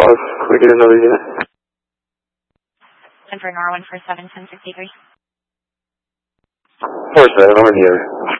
logs. Can we get another unit? And for Norwin for 71063. 47, over here.